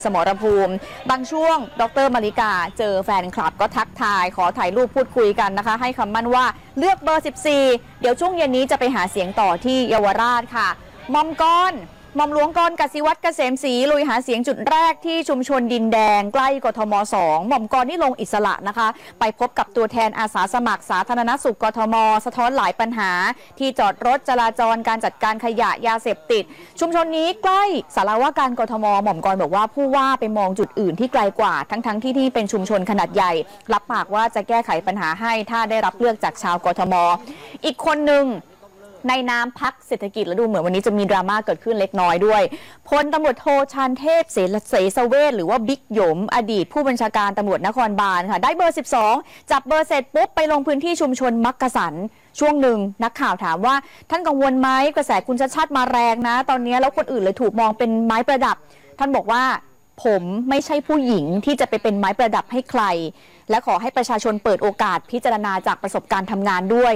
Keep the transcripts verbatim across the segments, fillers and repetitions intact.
สมรภูมิบางช่วงดร.มาริกาเจอแฟนคลับก็ทักทายขอถ่ายรูปพูดคุยกันนะคะให้คำมั่นว่าเลือกเบอร์สิบสี่เดี๋ยวช่วงเย็นนี้จะไปหาเสียงต่อที่เยาวราชค่ะมอมกรหม่อมหลวงกรกสิวัตรเกษมศรีลุยหาเสียงจุดแรกที่ชุมชนดินแดงใกล้กทมสองหม่อมกรนี่ลงอิสระนะคะไปพบกับตัวแทนอาสาสมัครสาธารณสุขกทมสะท้อนหลายปัญหาที่จอดรถจราจรการจัดการขยะยาเสพติดชุมชนนี้ใกล้สารวาการกทมหม่อมกรบอกว่าผู้ว่าไปมองจุดอื่นที่ไกลกว่าทั้งๆ ท, ที่ที่เป็นชุมชนขนาดใหญ่รับปากว่าจะแก้ไขปัญหาให้ถ้าได้รับเลือกจากชาวกทมอีกคนหนึ่งในนามพรรคเศรษฐกิจและดูเหมือนวันนี้จะมีดราม่าเกิดขึ้นเล็กน้อยด้วยพลตำรวจโทชาญเทพเสสเวชหรือว่าบิ๊กหยมอดีตผู้บัญชาการตำรวจนครบาลค่ะได้เบอร์สิบสองจับเบอร์เสร็จปุ๊บไปลงพื้นที่ชุมชนมักกะสันช่วงหนึ่งนักข่าวถามว่าท่านกังวลไหมกระแสคุณชัดชาติมาแรงนะตอนนี้แล้วคนอื่นเลยถูกมองเป็นไม้ประดับท่านบอกว่าผมไม่ใช่ผู้หญิงที่จะไปเป็นไม้ประดับให้ใครและขอให้ประชาชนเปิดโอกาสพิจารณาจากประสบการณ์ทำงานด้วย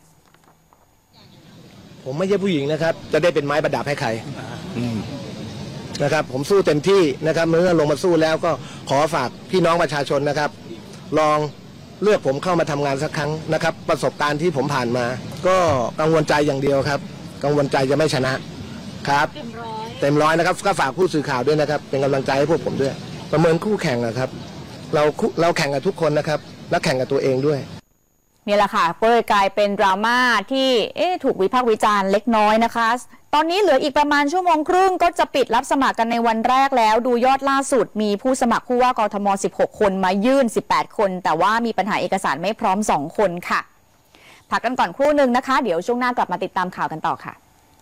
ผมไม่ใช่ผู้หญิงนะครับจะได้เป็นไม้ประดับให้ใครนะครับผมสู้เต็มที่นะครับเมื่อลงมาสู้แล้วก็ขอฝากพี่น้องประชาชนนะครับลองเลือกผมเข้ามาทำงานสักครั้งนะครับประสบการณ์ที่ผมผ่านมาก็กังวลใจอย่างเดียวครับกังวลใจจะไม่ชนะครับเต็มร้อยเต็มร้อยนะครับก็ฝากผู้สื่อข่าวด้วยนะครับเป็นกำลังใจให้พวกผมด้วยประเมินคู่แข่งนะครับเราเราแข่งกับทุกคนนะครับและแข่งกับตัวเองด้วยนี่แหละค่ะก็เลยกลายเป็นดราม่าที่เอ๊ะถูกวิพากษ์วิจารณ์เล็กน้อยนะคะตอนนี้เหลืออีกประมาณชั่วโมงครึ่งก็จะปิดรับสมัครกันในวันแรกแล้วดูยอดล่าสุดมีผู้สมัครผู้ว่ากทมสิบหกคนมายื่นสิบแปดคนแต่ว่ามีปัญหาเอกสารไม่พร้อมสองคนค่ะพักกันก่อนครู่นึงนะคะเดี๋ยวช่วงหน้ากลับมาติดตามข่าวกันต่อค่ะ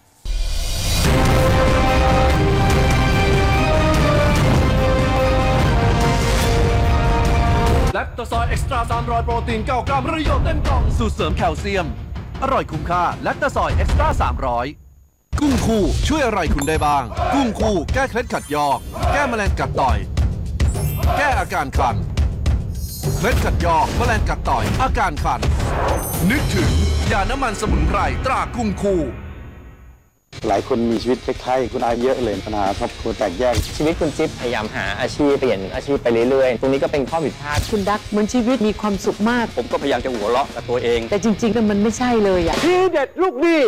แลคโตซอยเอ็กซ์ตร้าสามร้อยโปรตีนเก้ากรัมประโยชน์เต็มกล่องสูตรเสริมแคลเซียมอร่อยคุ้มค่าแลคโตซอยเอ็กซ์ตร้าสามร้อยกุ้งคู่ช่วยอะไรคุณได้บ้างกุ้งคู่แก้เคล็ดขัดยอกแก้แมลงกัดต่อยแก้อาการคันเคล็ดขัดยอกแมลงกัดต่อยอาการคันนึกถึงยาน้ำมันสมุนไพรตรากุ้งคู่หลายคนมีชีวิตคล้ายๆคุณอาเยอะเลยปัญหาครอบครัวแตกแยกชีวิตคุณจิ๊บพยายามหาอาชีพเปลี่ยนอาชีพไปเรื่อยๆตรงนี้ก็เป็นข้อผิดพลาดคุณดักเหมือนชีวิตมีความสุขมากผมก็พยายามจะหัวเราะกับตัวเองแต่จริงๆแล้วมันไม่ใช่เลยอ่ะทีเด็ดลูกดี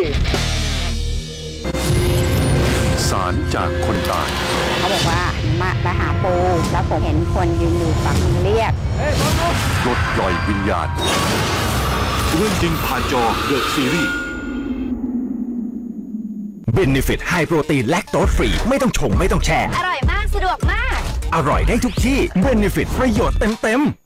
สารจากคนตายเขาบอกว่ามามาหาปูแล้วผมเห็นคนยืนอยู่ฝั่งเรียกรถปล่อยวิญญาณเรื่องจริงผ่านจอเดอะซีรีส์ Benefit High Protein Lactose Free ไม่ต้องชงไม่ต้องแช่อร่อยมากสะดวกมากอร่อยได้ทุกที่ Benefit ประโยชน์เต็มๆ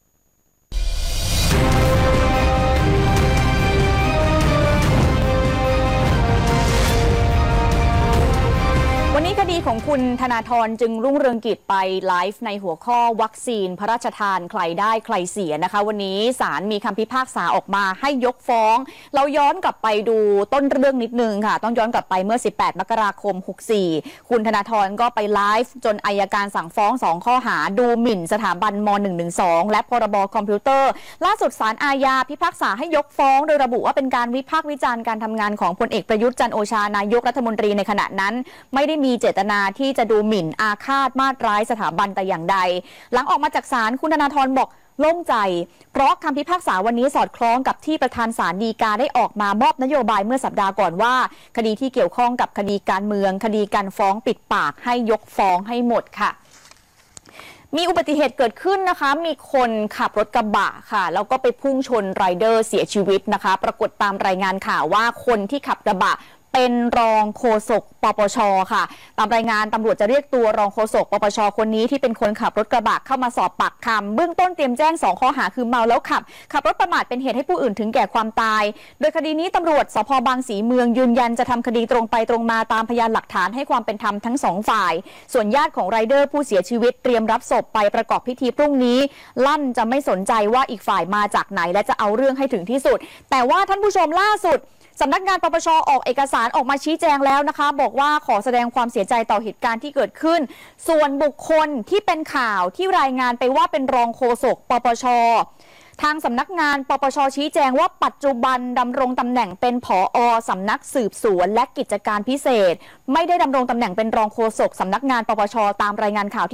วันนี้คดีของคุณธนาธรจึงรุ่งเรืองกิจไปไลฟ์ในหัวข้อวัคซีนพระราชทานใครได้ใครเสียนะคะวันนี้ศาลมีคำพิพากษาออกมาให้ยกฟ้องเราย้อนกลับไปดูต้นเรื่องนิดนึงค่ะต้องย้อนกลับไปเมื่อสิบแปดมกราคมหกสี่คุณธนาธรก็ไปไลฟ์จนอัยการสั่งฟ้องสองข้อหาดูหมิ่นสถาบันมหนึ่งหนึ่งสองและพรบคอมพิวเตอร์ล่าสุดศาลอาญาพิพากษาให้ยกฟ้องโดยระบุว่าเป็นการวิพากษ์วิจารณ์การทำงานของพลเอกประยุทธ์จันทร์โอชานายกรัฐมนตรีในขณะนั้นไม่ได้มีเจตนาที่จะดูหมิ่นอาฆาตมาตร้ายสถาบันแต่อย่างใดหลังออกมาจากศาลคุณธนาธรบอกโล่งใจเพราะคำพิพากษาวันนี้สอดคล้องกับที่ประธานศาลฎีกาได้ออกมามอบนโยบายเมื่อสัปดาห์ก่อนว่าคดีที่เกี่ยวข้องกับคดีการเมืองคดีการฟ้องปิดปากให้ยกฟ้องให้หมดค่ะมีอุบัติเหตุเกิดขึ้นนะคะมีคนขับรถกระบะค่ะแล้วก็ไปพุ่งชนไรเดอร์เสียชีวิตนะคะปรากฏตามรายงานข่าวว่าคนที่ขับกระบะเป็นรองโฆษกปปช.ค่ะตามรายงานตำรวจจะเรียกตัวรองโฆษกปปช.คนนี้ที่เป็นคนขับรถกระบะเข้ามาสอบปากคำเบื้องต้นเตรียมแจ้งสองข้อหาคือเมาแล้วขับขับรถประมาทเป็นเหตุให้ผู้อื่นถึงแก่ความตายโดยคดีนี้ตำรวจสภ.บางสีเมืองยืนยันจะทำคดีตรงไปตรงมาตามพยานหลักฐานให้ความเป็นธรรมทั้งสองฝ่ายส่วนญาติของไรเดอร์ผู้เสียชีวิตเตรียมรับศพไปประกอบพิธีพรุ่งนี้ลั่นจะไม่สนใจว่าอีกฝ่ายมาจากไหนและจะเอาเรื่องให้ถึงที่สุดแต่ว่าท่านผู้ชมล่าสุดสำนักงานปปช.ออกเอกสารออกมาชี้แจงแล้วนะคะบอกว่าขอแสดงความเสียใจต่อเหตุการณ์ที่เกิดขึ้นส่วนบุคคลที่เป็นข่าวที่รายงานไปว่าเป็นรองโฆษกปปช.ทางสำนักงานปปช.ชี้แจงว่าปัจจุบันดำรงตำแหน่งเป็นผอ.สำนักสืบสวนและกิจการพิเศษไม่ได้ดำรงตำแหน่งเป็นรองโฆษกสำนักงานปปช.ตามรายงานข่าว